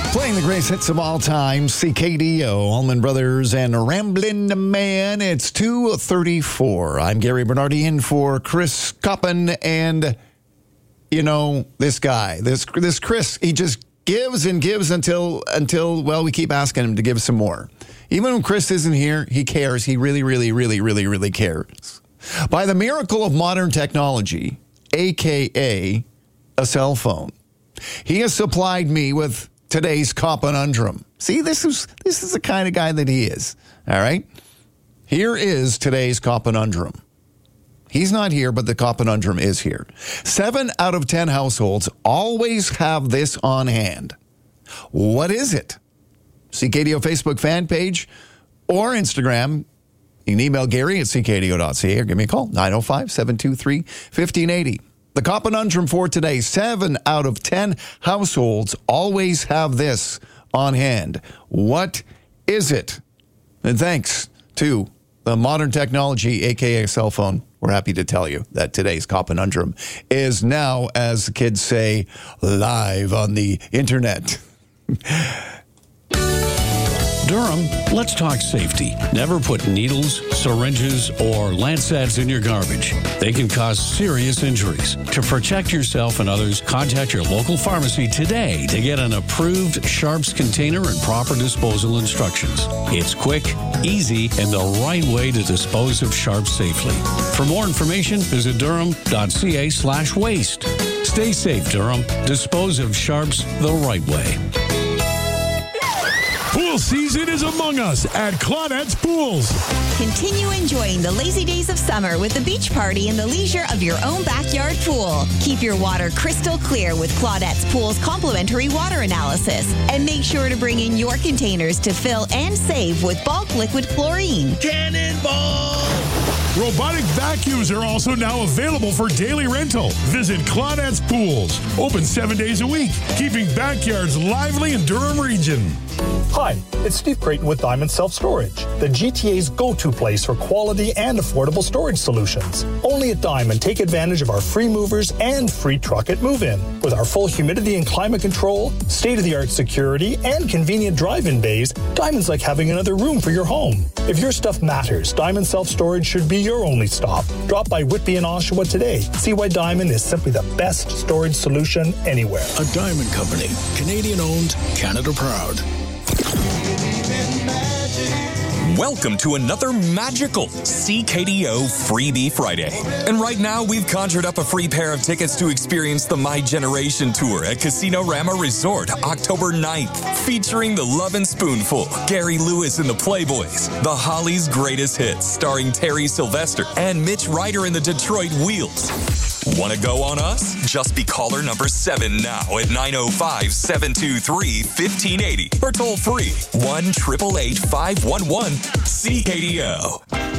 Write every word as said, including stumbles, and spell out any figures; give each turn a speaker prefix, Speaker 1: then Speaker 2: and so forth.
Speaker 1: Playing the greatest hits of all time, C K D O, Allman Brothers, and Ramblin' Man. It's two thirty-four. I'm Gary Bernardi in for Chris Coppin, and, you know, this guy, this this Chris, he just gives and gives until, until well, we keep asking him to give some more. Even when Chris isn't here, he cares. He really, really, really, really, really cares. By the miracle of modern technology, a k a a cell phone, he has supplied me with today's Conundrum. See, this is this is the kind of guy that he is. All right? Here is today's Conundrum. He's not here, but the Conundrum is here. Seven out of ten households always have this on hand. What is it? C K D O Facebook fan page or Instagram. You can email Gary at c k d o dot c a or give me a call, nine oh five, seven two three, one five eight oh. The Conundrum for today, seven out of ten households always have this on hand. What is it? And thanks to the modern technology, a k a cell phone, we're happy to tell you that today's Conundrum is now, as the kids say, live on the internet.
Speaker 2: Durham, let's talk safety. Never put needles, syringes, or Lancettes in your garbage. They can cause serious injuries. To protect yourself and others, contact your local pharmacy today to get an approved Sharps container and proper disposal instructions. It's quick, easy, and the right way to dispose of Sharps safely. For more information, visit durham.ca slash waste. Stay safe, Durham. Dispose of Sharps the right way.
Speaker 3: Pool season is among us at Claudette's Pools.
Speaker 4: Continue enjoying the lazy days of summer with the beach party in the leisure of your own backyard pool. Keep your water crystal clear with Claudette's Pool's complimentary water analysis. And make sure to bring in your containers to fill and save with bulk liquid chlorine.
Speaker 3: Cannonball! Robotic vacuums are also now available for daily rental. Visit Claudette's Pools. Open seven days a week, keeping backyards lively in Durham region.
Speaker 5: Hi, it's Steve Creighton with Diamond Self-Storage, the G T A's go-to place for quality and affordable storage solutions. Only at Diamond, take advantage of our free movers and free truck at move-in. With our full humidity and climate control, state-of-the-art security, and convenient drive-in bays, Diamond's like having another room for your home. If your stuff matters, Diamond Self-Storage should be your only stop. Drop by Whitby and Oshawa today. See why Diamond is simply the best storage solution anywhere.
Speaker 6: A Diamond Company, Canadian-owned, Canada proud.
Speaker 7: Welcome to another magical C K D O Freebie Friday. And right now, we've conjured up a free pair of tickets to experience the My Generation Tour at Casino Rama Resort, October ninth, featuring the Lovin' Spoonful, Gary Lewis and the Playboys, The Hollies' Greatest Hits, starring Terry Sylvester and Mitch Ryder and the Detroit Wheels. Want to go on us? Just be caller number seven now at nine oh five, seven two three, one five eight oh or toll free one eight eight eight, five one one, C K D O.